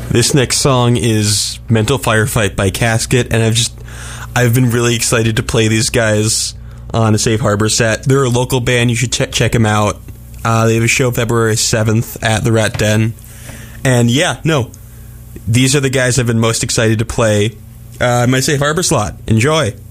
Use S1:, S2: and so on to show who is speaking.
S1: This next song is Mental Firefight by Casket, and I've been really excited to play these guys on a Safe Harbor set. They're a local band. You should check them out. They have a show February 7th at the Rat Den. And these are the guys I've been most excited to play my Safe Harbor slot. Enjoy.